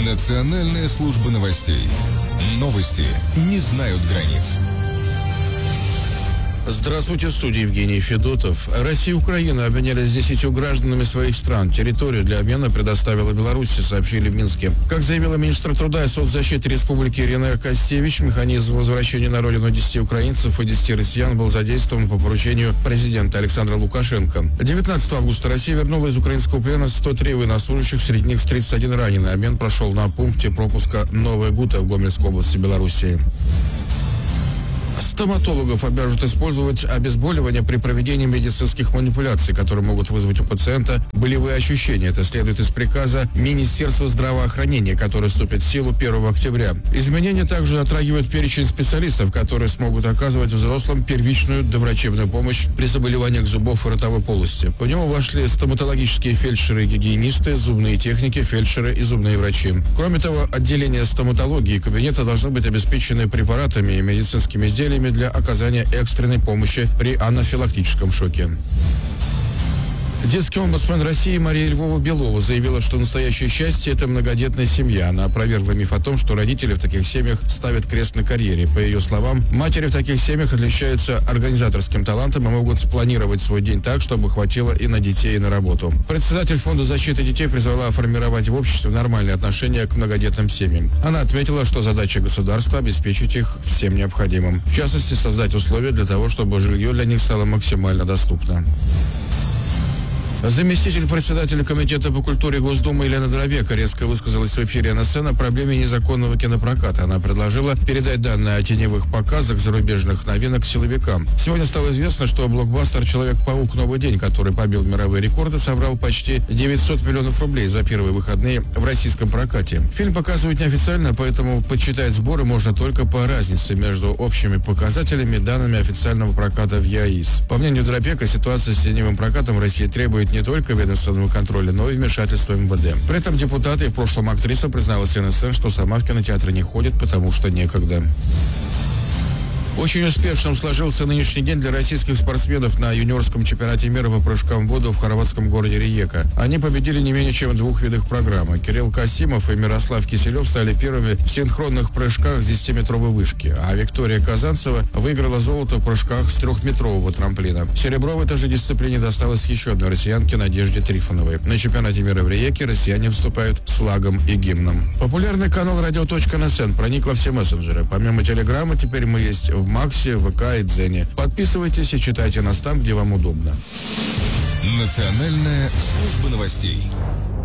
Национальная служба новостей. Новости не знают границ. Здравствуйте, в студии Евгений Федотов. Россия и Украина обменялись 10 гражданами своих стран. Территорию для обмена предоставила Беларусь, сообщили в Минске. Как заявила министр труда и соцзащиты Республики Ирина Костевич, механизм возвращения на родину 10 украинцев и 10 россиян был задействован по поручению президента Александра Лукашенко. 19 августа Россия вернула из украинского плена 103 военнослужащих, среди них 31 раненый. Обмен прошел на пункте пропуска Новая Гута в Гомельской области Белоруссии. Стоматологов обяжут использовать обезболивание при проведении медицинских манипуляций, которые могут вызвать у пациента болевые ощущения. Это следует из приказа Министерства здравоохранения, который вступит в силу 1 октября. Изменения также затрагивают перечень специалистов, которые смогут оказывать взрослым первичную доврачебную помощь при заболеваниях зубов и ротовой полости. В него вошли стоматологические фельдшеры и гигиенисты, зубные техники, фельдшеры и зубные врачи. Кроме того, отделения стоматологии и кабинета должны быть обеспечены препаратами и медицинскими изделиями для оказания экстренной помощи при анафилактическом шоке. Детский омбудсмен России Мария Львова-Белова заявила, что настоящее счастье – это многодетная семья. Она опровергла миф о том, что родители в таких семьях ставят крест на карьере. По ее словам, матери в таких семьях отличаются организаторским талантом и могут спланировать свой день так, чтобы хватило и на детей, и на работу. Председатель Фонда защиты детей призвала формировать в обществе нормальные отношения к многодетным семьям. Она отметила, что задача государства – обеспечить их всем необходимым. В частности, создать условия для того, чтобы жилье для них стало максимально доступно. Заместитель председателя комитета по культуре Госдумы Елена Дробека резко высказалась в эфире НСН о проблеме незаконного кинопроката. Она предложила передать данные о теневых показах зарубежных новинок силовикам. Сегодня стало известно, что блокбастер «Человек-паук. Новый день», который побил мировые рекорды, собрал почти 900 миллионов рублей за первые выходные в российском прокате. Фильм показывают неофициально, поэтому подсчитать сборы можно только по разнице между общими показателями и данными официального проката в ЕАИС. По мнению Дробека, ситуация с теневым прокатом в России требует не только ведомственного контроля, но и вмешательства МВД. При этом депутат и в прошлом актриса призналась НСН, что сама в кинотеатры не ходит, потому что некогда. Очень успешным сложился нынешний день для российских спортсменов на юниорском чемпионате мира по прыжкам в воду в хорватском городе Риека. Они победили не менее чем в 2 видах программы. Кирилл Касимов и Мирослав Киселев стали первыми в синхронных прыжках с 10-метровой вышки, а Виктория Казанцева выиграла золото в прыжках с 3-метрового трамплина. Серебро в этой же дисциплине досталось еще одной россиянке Надежде Трифоновой. На чемпионате мира в Риеке россияне выступают с флагом и гимном. Популярный канал radio.nsn проник во все мессенджеры. Помимо Телеграма, теперь мы есть в Максе, ВК и Дзене. Подписывайтесь и читайте нас там, где вам удобно. Национальная служба новостей.